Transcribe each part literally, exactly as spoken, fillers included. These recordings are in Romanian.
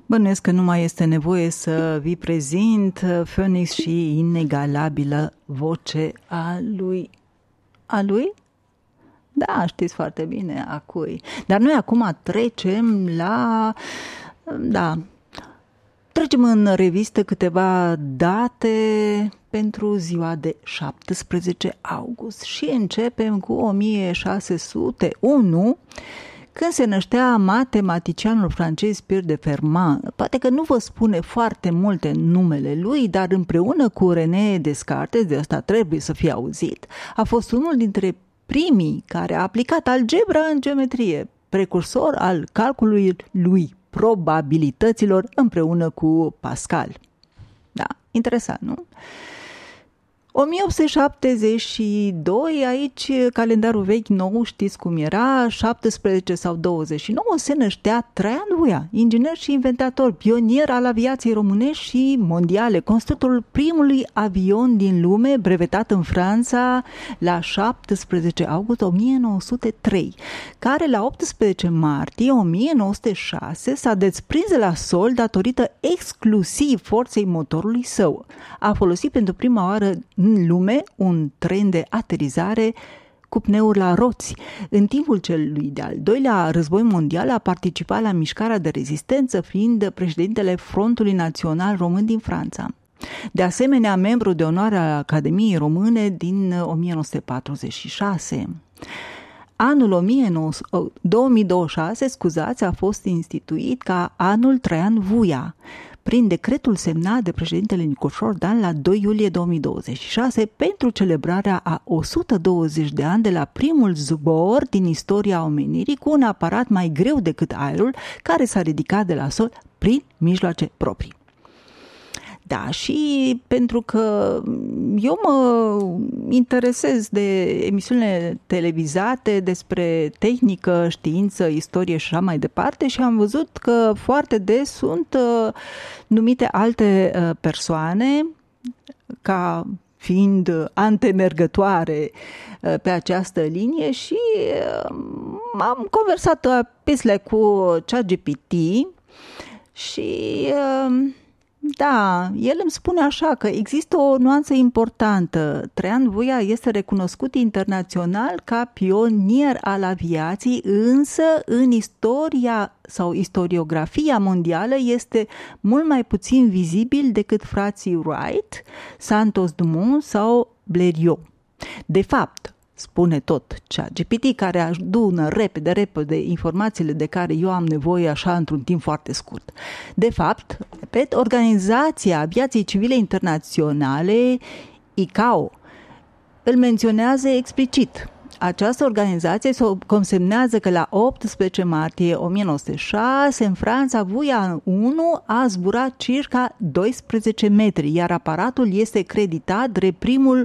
Bănuiesc că nu mai este nevoie să vi prezint Phoenix și inegalabilă voce a lui. A lui? Da, știți foarte bine a cui. Dar noi acum trecem la... Da, trecem în revistă câteva date pentru ziua de șaptesprezece august și începem cu o mie șase sute unu, când se năștea matematicianul francez Pierre de Fermat. Poate că nu vă spune foarte multe numele lui, dar împreună cu René Descartes, de asta trebuie să fie auzit, a fost unul dintre primii care a aplicat algebra în geometrie, precursor al calculului lui probabilităților împreună cu Pascal. Da, interesant, nu? o mie opt sute șaptezeci și doi, aici calendarul vechi nou, știți cum era, șaptesprezece sau douăzeci și nouă, se năștea Traian Vuia, inginer și inventator, pionier al aviației românești și mondiale, constructorul primului avion din lume, brevetat în Franța la șaptesprezece august o mie nouă sute trei, care la optsprezece martie o mie nouă sute șase s-a desprins de la sol datorită exclusiv forței motorului său. A folosit pentru prima oară în lume un tren de aterizare cu pneuri la roți. În timpul celui de-al doilea război mondial a participat la mișcarea de rezistență, fiind președintele Frontului Național Român din Franța. De asemenea, membru de onoare al Academiei Române din o mie nouă sute patruzeci și șase. Anul două mii douăzeci și șase, scuzați, a fost instituit ca anul Traian Vuia, prin decretul semnat de președintele Nicușor Dan la doi iulie două mii douăzeci și șase pentru celebrarea a o sută douăzeci de ani de la primul zbor din istoria omenirii cu un aparat mai greu decât aerul, care s-a ridicat de la sol prin mijloace proprii. Da, și pentru că eu mă interesez de emisiunile televizate despre tehnică, știință, istorie și așa mai departe și am văzut că foarte des sunt uh, numite alte uh, persoane ca fiind antemergătoare uh, pe această linie și uh, am conversat uh, pisle cu ChatGPT și... Uh, Da, el îmi spune așa că există o nuanță importantă. Traian Vuia este recunoscut internațional ca pionier al aviației, însă în istoria sau istoriografia mondială este mult mai puțin vizibil decât frații Wright, Santos Dumont sau Blériot. De fapt, spune tot ChatGPT, care adună repede, repede informațiile de care eu am nevoie așa într-un timp foarte scurt. De fapt, repet, Organizația Aviației Civile Internaționale, I C A O, îl menționează explicit. Această organizație consemnează că la optsprezece martie o mie nouă sute șase, în Franța, Vuia unu a zburat circa doisprezece metri, iar aparatul este creditat drept primul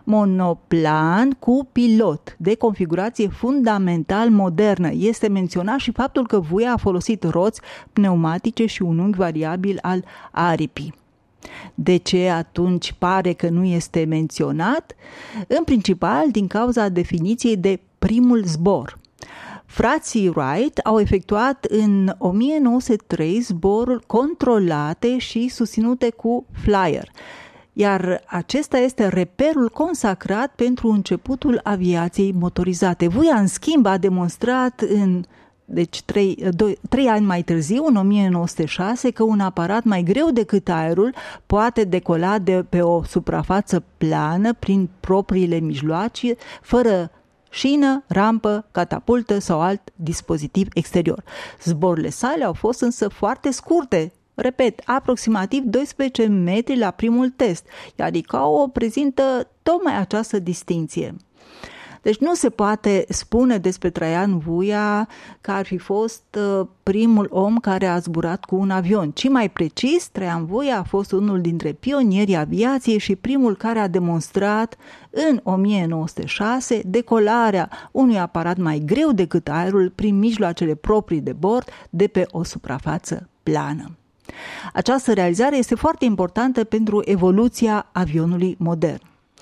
monoplan cu pilot de configurație fundamental modernă. Este menționat și faptul că Vuia a folosit roți pneumatice și un unghi variabil al aripii. De ce atunci pare că nu este menționat? În principal din cauza definiției de primul zbor. Frații Wright au efectuat în o mie nouă sute trei zboruri controlate și susținute cu flyer, iar acesta este reperul consacrat pentru începutul aviației motorizate. Vuia, în schimb, a demonstrat în deci trei, doi, trei ani mai târziu, în o mie nouă sute șase, că un aparat mai greu decât aerul poate decola de pe o suprafață plană prin propriile mijloace, fără șină, rampă, catapultă sau alt dispozitiv exterior. Zborurile sale au fost însă foarte scurte, repet, aproximativ doisprezece metri la primul test, iar I C A O prezintă tocmai această distinție. Deci nu se poate spune despre Traian Vuia că ar fi fost primul om care a zburat cu un avion, ci mai precis, Traian Vuia a fost unul dintre pionierii aviației și primul care a demonstrat în o mie nouă sute șase decolarea unui aparat mai greu decât aerul prin mijloacele proprii de bord de pe o suprafață plană. Această realizare este foarte importantă pentru evoluția avionului modern.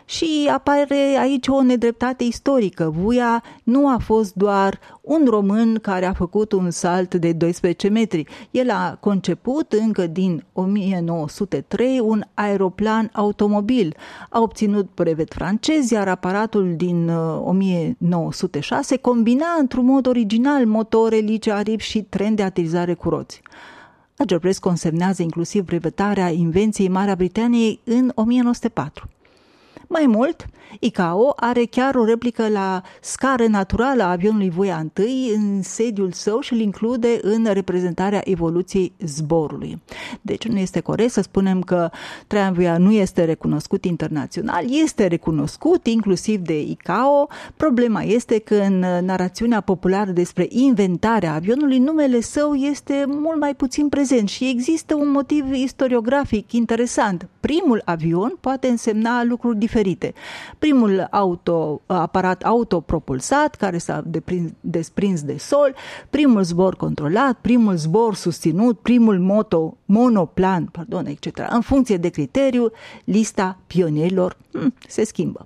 Și apare aici o nedreptate istorică. Vuia nu a fost doar un român care a făcut un salt de doisprezece metri. El a conceput încă din o mie nouă sute trei un aeroplan automobil. A obținut brevet francez, iar aparatul din o mie nouă sute șase combina într-un mod original motor, elice, aripi și tren de aterizare cu roți. Agerpres consemnează inclusiv brevetarea invenției Marea Britaniei în o mie nouă sute patru. Mai mult, I C A O are chiar o replică la scară naturală a avionului Voia I în sediul său și îl include în reprezentarea evoluției zborului. Deci nu este corect să spunem că Traian Voia nu este recunoscut internațional, este recunoscut inclusiv de I C A O. Problema este că în narațiunea populară despre inventarea avionului, numele său este mult mai puțin prezent și există un motiv istoriografic interesant. Primul avion poate însemna lucruri diferite. Primul auto, aparat autopropulsat care s-a desprins de sol, primul zbor controlat, primul zbor susținut, primul moto, monoplan, pardon, et cetera. În funcție de criteriu, lista pionierilor hm, se schimbă.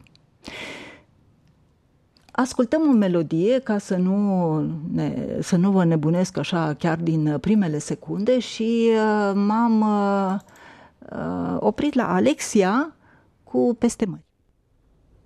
Ascultăm o melodie ca să nu, ne, să nu vă nebunesc așa chiar din primele secunde și uh, m-am uh, oprit la Alexia cu Peste mări.